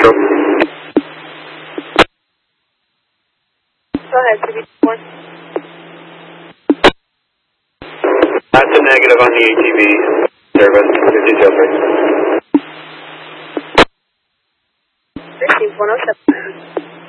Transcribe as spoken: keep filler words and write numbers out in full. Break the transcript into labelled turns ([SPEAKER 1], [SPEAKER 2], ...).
[SPEAKER 1] Central.
[SPEAKER 2] Go ahead, C B four.
[SPEAKER 1] That's a negative on the A T V. Service, fifty-two oh three.
[SPEAKER 2] Received one oh seven.